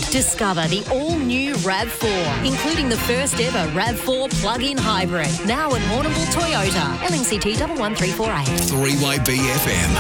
Discover the all-new RAV4, including the first ever RAV4 plug-in hybrid. Now at Warrnambool Toyota, LNCT 11348. 3YB FM.